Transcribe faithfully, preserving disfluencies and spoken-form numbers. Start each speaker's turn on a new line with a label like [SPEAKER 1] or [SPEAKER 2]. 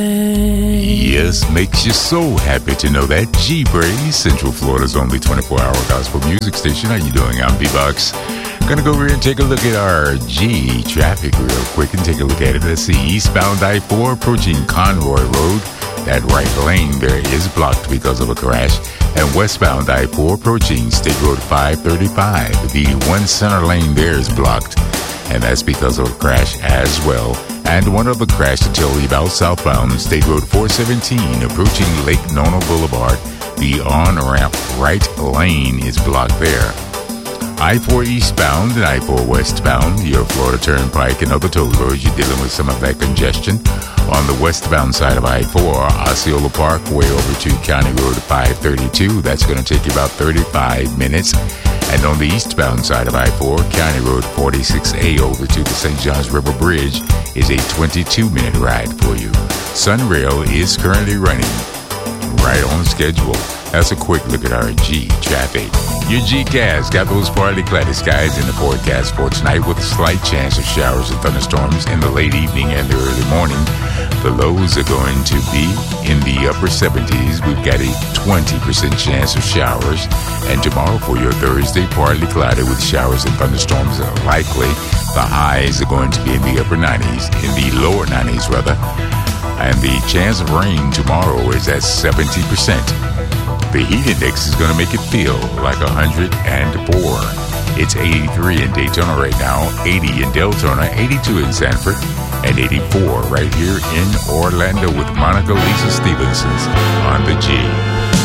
[SPEAKER 1] Yes, makes you so happy to know that. G-Brace, Central Florida's only twenty-four hour gospel music station. How you doing? I'm B-Box. Gonna go over here and take a look at our G traffic real quick and take a look at it. Let's see, eastbound I four approaching Conroy Road. That right lane there is blocked because of a crash. And westbound I four approaching State Road five thirty-five. The one center lane there is blocked, and that's because of a crash as well. And one other crash to tell you about, southbound State Road four seventeen approaching Lake Nona Boulevard. The on-ramp right lane is blocked there. I four eastbound and I four westbound, your Florida Turnpike and other toll roads, you're dealing with some of that congestion. On the westbound side of I four, Osceola Parkway over to County Road five thirty-two. That's going to take you about thirty-five minutes. And on the eastbound side of I four, County Road forty-six A over to the Saint Johns River Bridge is a twenty-two minute ride for you. Sunrail is currently running right on schedule. That's a quick look at our G traffic. Your G-Cast got those partly cloudy skies in the forecast for tonight with a slight chance of showers and thunderstorms in the late evening and the early morning. The lows are going to be in the upper seventies. We've got a twenty percent chance of showers. And tomorrow for your Thursday, partly cloudy with showers and thunderstorms are likely. The highs are going to be in the upper nineties, in the lower nineties rather. And the chance of rain tomorrow is at seventy percent. The heat index is going to make it feel like one hundred four. It's eighty-three in Daytona right now, eighty in Deltona, eighty-two in Sanford, and eighty-four right here in Orlando with Monica Lisa Stevenson on the G.